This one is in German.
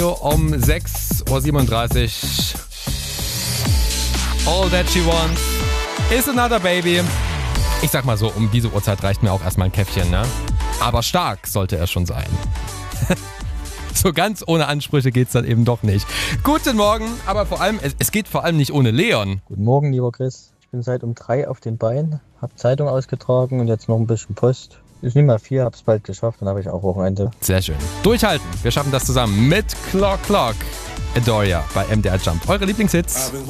Um 6:37 Uhr. All That She Wants is Another Baby. Ich sag mal so, um diese Uhrzeit reicht mir auch erstmal ein Käffchen, ne? Aber stark sollte er schon sein. So ganz ohne Ansprüche geht's dann eben doch nicht. Guten Morgen, aber vor allem, es geht vor allem nicht ohne Leon. Guten Morgen, lieber Chris. Ich bin seit um 3 auf den Beinen, habe Zeitung ausgetragen und jetzt noch ein bisschen Post. Ist nicht mal 4, hab's bald geschafft, dann habe ich auch Wochenende. Sehr schön. Durchhalten, wir schaffen das zusammen mit Clock Clock. Adoria bei MDR Jump. Eure Lieblingshits.